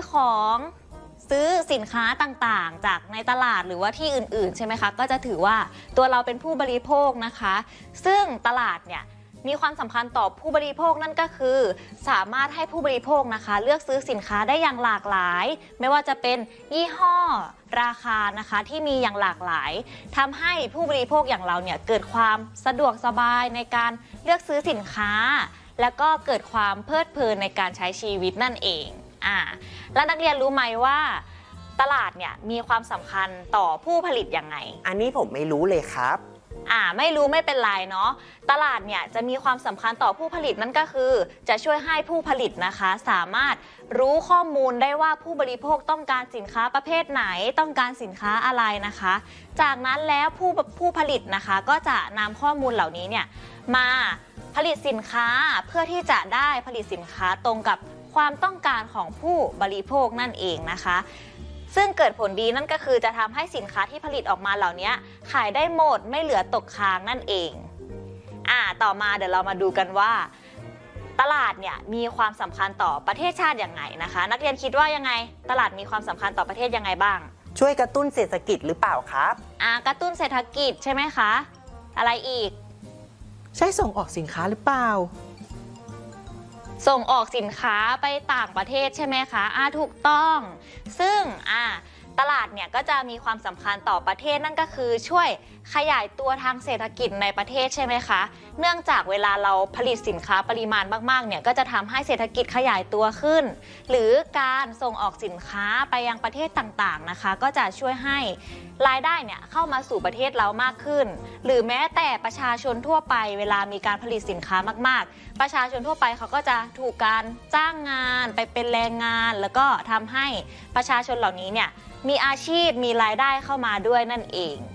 ของซื้อสินค้าต่างๆจากในตลาดหรือว่าที่อื่นๆใช่ไหมคะก็จะถือว่าตัวเราเป็นผู้บริโภคนะคะซึ่งตลาดเนี่ยมีความสำคัญต่อผู้บริโภคนั่นก็คือสามารถให้ผู้บริโภคนะคะเลือกซื้อสินค้าได้อย่างหลากหลายไม่ว่าจะเป็นยี่ห้อราคานะคะที่มีอย่างหลากหลายทำให้ผู้บริโภคอย่างเราเนี่ยเกิดความสะดวกสบายในการเลือกซื้อสินค้าแล้วก็เกิดความเพลิดเพลินในการใช้ชีวิตนั่นเองแล้วนักเรียนรู้ไหมว่าตลาดเนี่ยมีความสำคัญต่อผู้ผลิตยังไงอันนี้ผมไม่รู้เลยครับไม่รู้ไม่เป็นไรเนาะตลาดเนี่ยจะมีความสำคัญต่อผู้ผลิตนั่นก็คือจะช่วยให้ผู้ผลิตนะคะสามารถรู้ข้อมูลได้ว่าผู้บริโภคต้องการสินค้าประเภทไหนต้องการสินค้าอะไรนะคะจากนั้นแล้วผู้ผลิตนะคะก็จะนำข้อมูลเหล่านี้เนี่ยมาผลิตสินค้าเพื่อที่จะได้ผลิตสินค้าตรงกับความต้องการของผู้บริโภคนั่นเองนะคะซึ่งเกิดผลดีนั่นก็คือจะทำให้สินค้าที่ผลิตออกมาเหล่านี้ขายได้หมดไม่เหลือตกค้างนั่นเองต่อมาเดี๋ยวเรามาดูกันว่าตลาดเนี่ยมีความสำคัญต่อประเทศชาติยังไงนะคะนักเรียนคิดว่ายังไงตลาดมีความสำคัญต่อประเทศยังไงบ้างช่วยกระตุ้นเศรษฐกิจหรือเปล่าครับกระตุ้นเศรษฐกิจใช่ไหมคะอะไรอีกใช่ส่งออกสินค้าหรือเปล่าส่งออกสินค้าไปต่างประเทศใช่ไหมคะถูกต้องซึ่งตลาดเนี่ยก็จะมีความสำคัญต่อประเทศนั่นก็คือช่วยขยายตัวทางเศรษฐกิจในประเทศใช่ไหมคะเนื่องจากเวลาเราผลิตสินค้าปริมาณมากๆเนี่ยก็จะทำให้เศรษฐกิจขยายตัวขึ้นหรือการส่งออกสินค้าไปยังประเทศต่างๆนะคะก็จะช่วยให้รายได้เนี่ยเข้ามาสู่ประเทศเรามากขึ้นหรือแม้แต่ประชาชนทั่วไปเวลามีการผลิตสินค้ามากๆประชาชนทั่วไปเขาก็จะถูกการจ้างงานไปเป็นแรงงานแล้วก็ทำให้ประชาชนเหล่านี้เนี่ยมีอาชีพมีรายได้เข้ามาด้วยนั่นเอง